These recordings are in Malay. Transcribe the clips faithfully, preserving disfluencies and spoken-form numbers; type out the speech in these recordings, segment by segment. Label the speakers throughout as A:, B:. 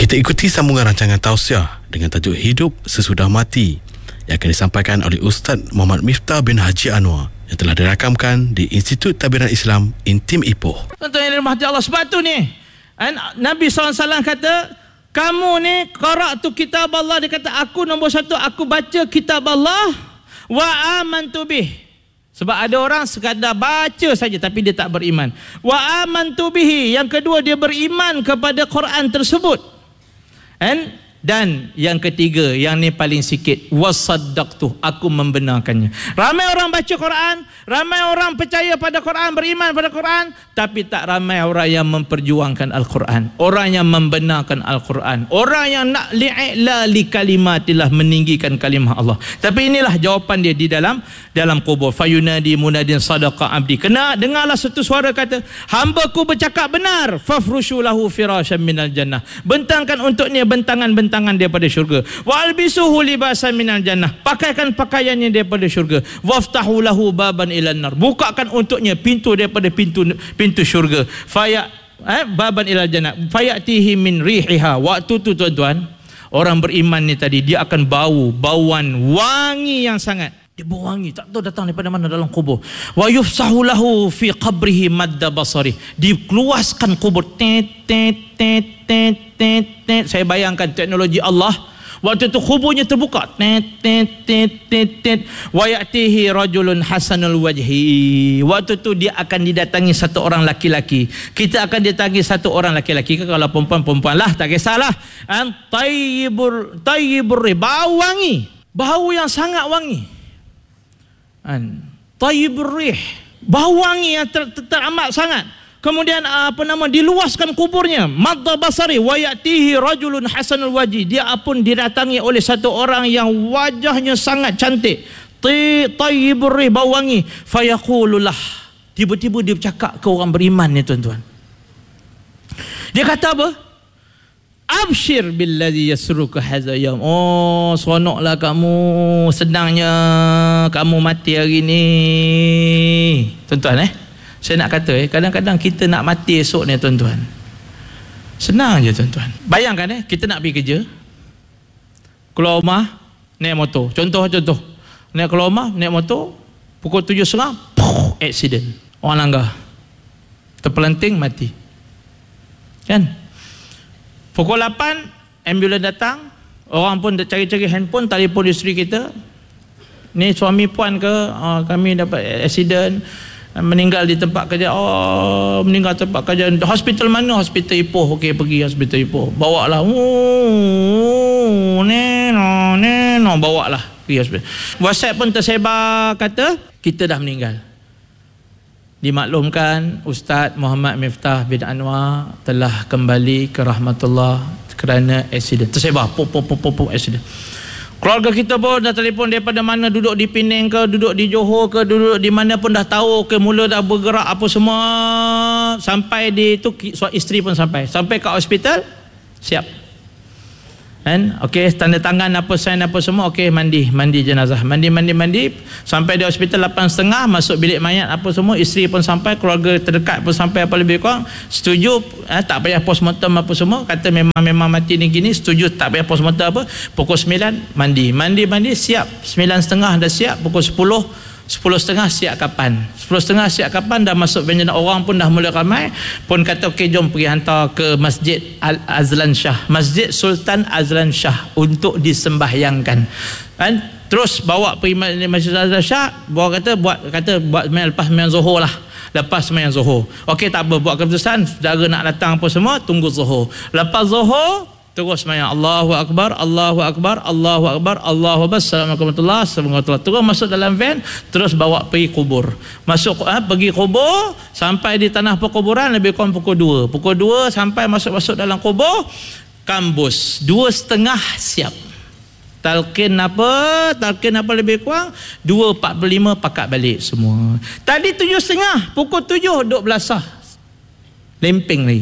A: Kita ikuti sambungan rancangan tausiah dengan tajuk Hidup Sesudah Mati yang akan disampaikan oleh Ustaz Muhammad Miftah bin Haji Anwar yang telah dirakamkan di Institut Tabiran Islam Intim Ipoh.
B: Tuan-tuan yang dirahmati Allah, sebab tu ni Nabi sallallahu alaihi wasallam kata, kamu ni qara'tu kitab Allah, dia kata aku nombor satu, aku baca kitab Allah wa amantu bih. Sebab ada orang sekadar baca saja tapi dia tak beriman. Wa amantu bihi, yang kedua dia beriman kepada Quran tersebut. And, dan yang ketiga, yang ni paling sikit, wasaddaqtu, aku membenarkannya. Ramai orang baca Quran, ramai orang percaya pada Quran, beriman pada Quran, tapi tak ramai orang yang memperjuangkan Al-Quran, orang yang membenarkan Al-Quran, orang yang nak li'ila li kalimatillah, meninggikan kalimah Allah. Tapi inilah jawapan dia di dalam dalam kubur. Fayunadi munadin sadaqa abdi, kena dengarlah satu suara kata, hamba-ku bercakap benar, fafrushu lahu firasyan minal jannah, bentangkan untuknya bentangan-bentangan daripada syurga. Wa albisuhu libasan minal jannah, pakaikan pakaiannya daripada syurga. Waftahu lahu baban ilan nar, bukakan untuknya pintu daripada pintu pintu syurga. Faya eh, baban ilal jannah fayatihi min rihiha. Waktu tu tuan-tuan, orang beriman ni tadi dia akan bau bauan wangi yang sangat. Dia bau wangi, tak tahu datang daripada mana dalam kubur. Wa yufsahu lahu fi qabrihi madda basari, dikeluaskan kubur. Tet tet tet tet tet tet. Saya bayangkan teknologi Allah. Waktu tu kuburnya terbuka. Tet tet tet tet tet. Wa ya'tihi rajulun hasanul wajhi. Waktu tu dia akan didatangi satu orang laki-laki. Kita akan didatangi satu orang laki-laki. Kalau perempuan-perempuan lah, tak kisahlah. An tayyibur tayyibur, bau wangi. Bau yang sangat wangi. An tayyibur rih, bau wangi yang ter, ter, teramat sangat. Kemudian apa nama, diluaskan kuburnya. Madda basari wa ya'tihi rajulun hasanul wajhi, dia pun didatangi oleh satu orang yang wajahnya sangat cantik. Tayyibur rih, bau wangi. Fayaqululah, tiba-tiba dia bercakap ke orang beriman ni tuan-tuan. Dia kata apa? Abshir billadhi yasruka hadha yawm. Oh, seronoklah kamu, senangnya kamu mati hari ni. Tuan-tuan eh, saya nak kata eh, kadang-kadang kita nak mati esok ni tuan-tuan, senang je tuan-tuan. Bayangkan eh, kita nak pergi kerja, keluar rumah naik motor, contoh-contoh naik keluar rumah naik motor, pukul tujuh setengah, accident, orang langgar, terpelanting, mati kan. Pukul lapan ambulans datang, orang pun cari-cari handphone, telefon isteri kita, ni suami puan ke, oh, kami dapat accident, meninggal di tempat kerja. Oh, meninggal tempat kerja. Hospital mana? Hospital Ipoh. Okey, pergi hospital Ipoh. Bawa lah. Oh, neno, neno, bawa lah pergi hospital. WhatsApp pun tersebar kata kita dah meninggal. Dimaklumkan Ustaz Muhammad Miftah bin Anwar telah kembali ke rahmatullah kerana accident. Tersebar pop pop pop pop accident. Keluarga kita pun dah telefon daripada mana, duduk di Penang ke, duduk di Johor ke, duduk di mana pun dah tahu ke, mula dah bergerak apa semua. Sampai di tu isteri pun sampai. Sampai ke hospital, siap. Kan? Okey, tanda tangan apa, sign apa semua. Okey, mandi, mandi jenazah. Mandi, mandi, mandi. Sampai di hospital lapan setengah, masuk bilik mayat apa semua. Isteri pun sampai, keluarga terdekat pun sampai apa lebih kurang. Setuju, eh, tak payah postmortem apa semua. Kata memang memang mati ni gini. Setuju, tak payah postmortem apa. Pukul sembilan, mandi. Mandi, mandi, siap. Sembilan setengah dah siap. Pukul sepuluh, sepuluh setengah siap kapan? Sepuluh setengah siap kapan? Dah masuk benjana, orang pun dah mula ramai. Pun kata okey, jom pergi hantar ke Masjid Al-Azlan Shah, Masjid Sultan Azlan Shah untuk disembahyangkan. Kan? Terus bawa pergi Masjid Azlan Shah. Bawa kata buat kata buat lepas sembahyang Zuhur lah. Lepas sembahyang Zuhur. Okey, tak apa, buat keputusan. Saudara nak datang apa semua, tunggu Zuhur. Lepas Zuhur terus sembahyang Allahu Akbar, Allahu Akbar, Allahu Akbar, Allahu Akbar, Assalamualaikum warahmatullahi wabarakatuh. Terus masuk dalam van, terus bawa pergi kubur. Masuk eh, pergi kubur, sampai di tanah perkuburan lebih kurang pukul dua. Pukul dua sampai masuk-masuk dalam kubur, kambus. Dua setengah siap. Talqin apa? Talqin apa lebih kurang? Dua empat puluh lima pakat balik semua. Tadi tujuh setengah, pukul tujuh duduk belasah. Lemping lagi.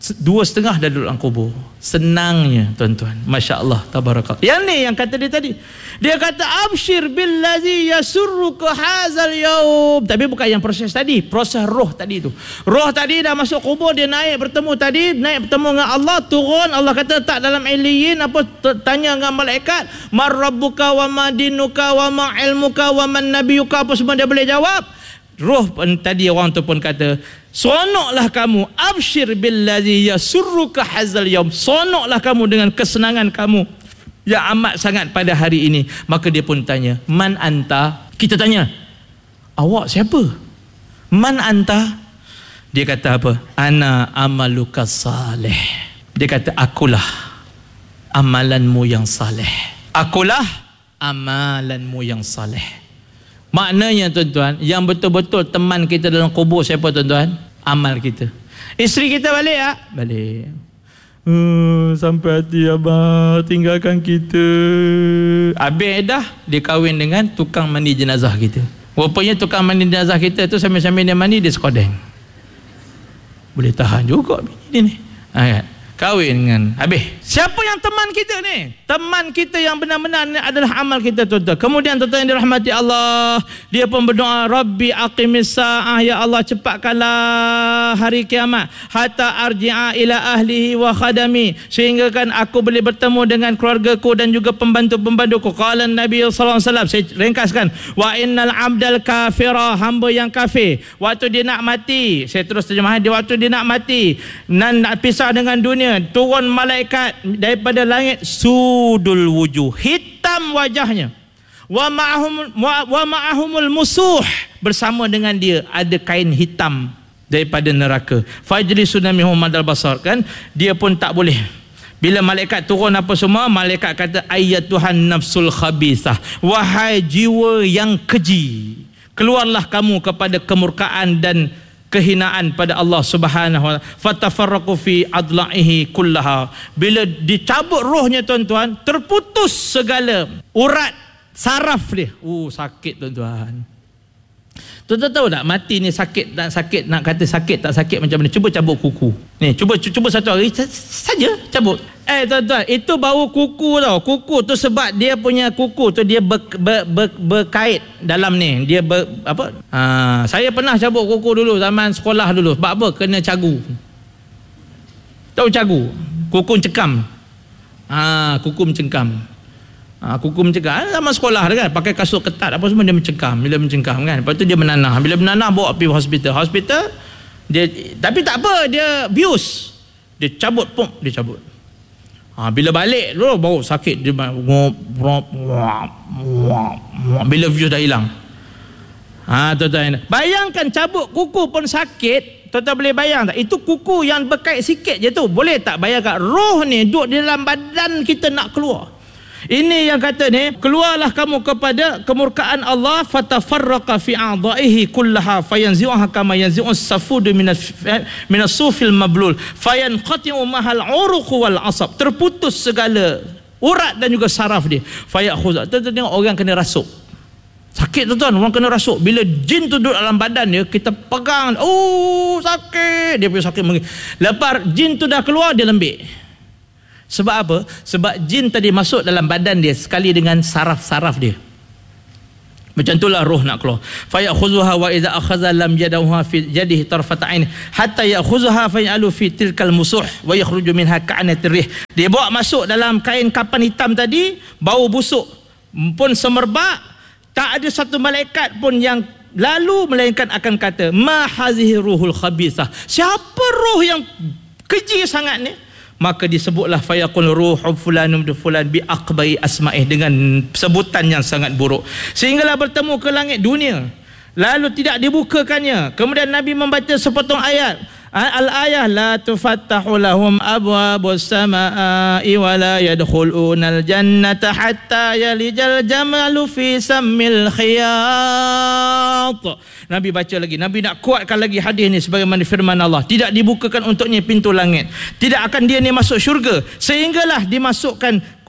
B: dua setengah dah duduk dalam kubur. Senangnya tuan-tuan, Masya Allah, tabarakallah. Yang ni yang kata dia tadi, dia kata abshir billazi yasurruka hazal yaum. Tapi bukan yang proses tadi, proses roh tadi tu. Roh tadi dah masuk kubur, dia naik bertemu tadi, naik bertemu dengan Allah, turun. Allah kata tak dalam iliyin, apa, tanya dengan malaikat, mar rabbuka wa ma dinuka wa ma ilmuka wa man nabiyuka, apa semua dia boleh jawab. Roh pun tadi orang tu pun kata, sonoklah kamu, abshir billazi yasurruka hazal yaum, sonoklah kamu dengan kesenangan kamu yang amat sangat pada hari ini. Maka dia pun tanya, man anta? Kita tanya, awak siapa? Man anta? Dia kata apa? Ana amaluka salih. Dia kata, akulah amalanmu yang saleh. Akulah amalanmu yang saleh. Maknanya tuan-tuan, yang betul-betul teman kita dalam kubur siapa tuan-tuan? Amal kita. Isteri kita balik tak? Balik. Uh, sampai hati abang, tinggalkan kita. Habis dah, dia kahwin dengan tukang mandi jenazah kita. Rupanya tukang mandi jenazah kita tu sambil-sambil dia mandi, dia sekodeng. Boleh tahan juga bini dia ni. Ha, kan? Kahwin dengan, habis. Siapa yang teman kita ni? Teman kita yang benar-benar ni adalah amal kita, tuan-tuan. Kemudian tuan-tuan yang dirahmati Allah, dia pun berdoa, Rabbi aqimis sa'ah, ya Allah cepatkanlah hari kiamat, hatta arji'a ila ahlihi wa khadami, sehingga kan aku boleh bertemu dengan keluargaku dan juga pembantu-pembantuku. Qala Nabi sallallahu alaihi wasallam, saya ringkaskan, wa innal abdal kafira, hamba yang kafir, waktu dia nak mati, saya terus terjemah, dia waktu dia nak mati dan nak pisah dengan dunia, turun malaikat daripada langit, sudul wujuh, hitam wajahnya, wa ma'ahum wa, wa ma'ahumul musuh, bersama dengan dia ada kain hitam daripada neraka. Fajlisuna minhum madal basar, kan dia pun tak boleh. Bila malaikat turun apa semua, malaikat kata, ayyatuhan nafsul khabithah, wahai jiwa yang keji, keluarlah kamu kepada kemurkaan dan kehinaan pada Allah Subhanahu wa taala. Fatafarraqu fi adla'ihi kullaha. Bila dicabut rohnya tuan-tuan, terputus segala urat saraf dia. Oh, sakit tuan-tuan. Tuan-tuan tahu tak, mati ni sakit tak sakit, nak kata sakit tak sakit macam mana? Cuba cabut kuku. Ni, cuba cuba satu hari saja cabut. Eh tuan-tuan, itu bau kuku tau. Kuku tu sebab dia punya kuku tu dia ber, ber, ber, berkait dalam ni. Dia ber, apa? Ha, saya pernah cabut kuku dulu zaman sekolah dulu. Sebab apa? Kena cagu. Tahu cagu? Kuku mencekam. Ha, kuku mencengkam. Ha, kuku mencengkam. Zaman sekolah kan, pakai kasut ketat apa semua, dia mencengkam. Bila mencengkam kan, lepas tu dia menanah. Bila menanah bawa pergi hospital. Hospital dia, tapi tak apa, dia bius. Dia cabut pum, dia cabut. Ha, bila balik dulu bau sakit, dia bila view dah hilang. Ha, tuan-tuan, bayangkan cabut kuku pun sakit. Tuan-tuan boleh bayang tak? Itu kuku yang berkait sikit je tu. Boleh tak bayangkan roh ni duduk di dalam badan kita nak keluar. Ini yang kata ni, keluarlah kamu kepada kemurkaan Allah, fatafarraqa fi a'dha'ihi kullaha fayanzi'uha kama yanzi'us safudu minas minas sufil mablul fayanqati'u mahal uruq wal asab. Terputus segala urat dan juga saraf dia. Fayakhuz. Tuan-tuan tengok orang kena rasuk. Sakit tuan-tuan, orang kena rasuk. Bila jin tu duduk dalam badan dia, kita pegang, oh sakit, dia punya sakit. Lepas jin tu dah keluar, dia lembik. Sebab apa? Sebab jin tadi masuk dalam badan dia sekali dengan saraf-saraf dia. Macam itulah roh nak keluar. Fa ya'khuzuha wa idza akhadha lam yadahu fi yadihi tarfata ain hatta ya'khuzuha fa ya'alu fi tilkal musuh wa yakhruju minha ka'anatir rih. Dia bawa masuk dalam kain kapan hitam tadi, bau busuk pun semerbak, tak ada satu malaikat pun yang lalu melainkan akan kata, ma hazihi ruhul khabithah. Siapa roh yang keji sangat ni? Maka disebutlah fayaqul ruhu fulanum bi fulan bi aqbai asma'ih, dengan sebutan yang sangat buruk, sehinggalah bertemu ke langit dunia lalu tidak dibukakannya. Kemudian Nabi membaca sepotong ayat, al-ayah la tufattahu lahum abwabus samaa'i wa la yadkhulunal jannata hatta yalijal jamalu fi sammil khiyat. Nabi baca lagi, Nabi nak kuatkan lagi hadis ni sebagaimana firman Allah, tidak dibukakan untuknya pintu langit, tidak akan dia ni masuk syurga sehinggalah dimasukkan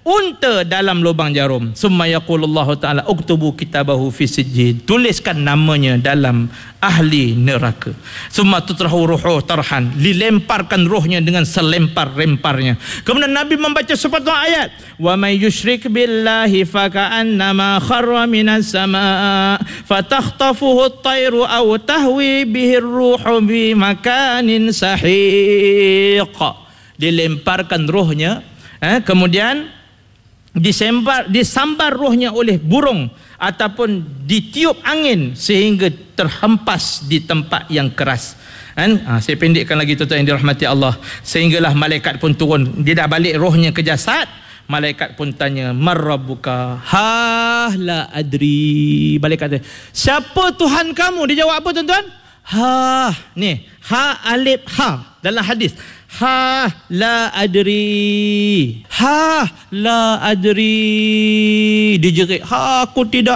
B: unta dalam lubang jarum. Summa yaqulullahu ta'ala uktubu kitabahu fi sijjin, tuliskan namanya dalam ahli neraka. Summa tutrahu ruhu tarhan, dilemparkan rohnya dengan selempar-lemparnya. Kemudian Nabi membaca sepatah ayat, wa may yusyrik billahi faka'annama kharra minas sama' fatakhtafuhu at-tayru aw tahwi bihi ar-ruhu bi makanin sahiq. Dilemparkan rohnya, eh, kemudian disembar, disambar rohnya oleh burung ataupun ditiup angin sehingga terhempas di tempat yang keras. Kan? Ha, saya pendekkan lagi tuan-tuan yang dirahmati Allah. Sehinggalah malaikat pun turun. Dia dah balik rohnya ke jasad. Malaikat pun tanya, marrabbuka? Ha la adri. Malaikat tanya, siapa Tuhan kamu? Dia jawab apa tuan-tuan? Ha, ni ha alif ha dalam hadis. Ha la adri. Ha la adri. Dia jerit, ha aku tidak